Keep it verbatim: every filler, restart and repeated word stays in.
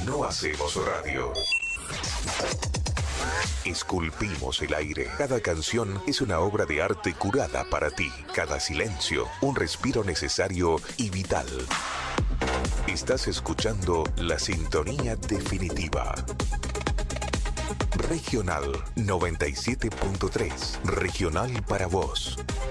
no hacemos radio. Esculpimos el aire. Cada canción es una obra de arte curada para ti. Cada silencio, un respiro necesario y vital. Estás escuchando la sintonía definitiva. Regional noventa y siete punto tres. Regional para vos.